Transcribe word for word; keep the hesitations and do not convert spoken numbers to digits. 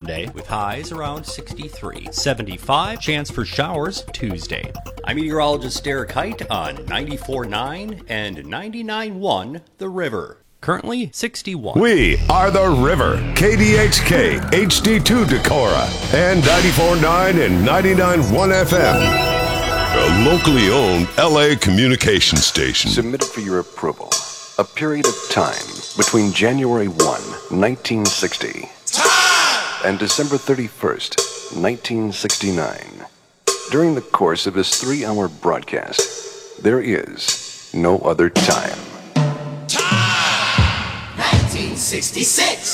Sunday with highs around sixty-three. seventy-five, chance for showers Tuesday. I'm meteorologist Derek Height on ninety-four point nine and ninety-nine point one The River. Currently sixty-one. We are The River, K D H K, H D two Decorah, and ninety-four point nine and ninety-nine point one F M. A locally owned L A communication station. Submitted for your approval. A period of time between January first, nineteen sixty time! And December thirty-first, nineteen sixty-nine. During the course of his three-hour broadcast, there is no other time. nineteen sixty-six